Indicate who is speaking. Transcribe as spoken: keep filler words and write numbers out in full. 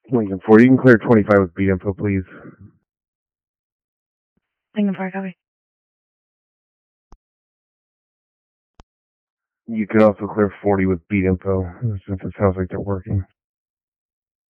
Speaker 1: Lincoln four, you can clear twenty-five with beat info, please.
Speaker 2: Lincoln four, copy.
Speaker 1: You can also clear forty with beat info, since it sounds like they're working.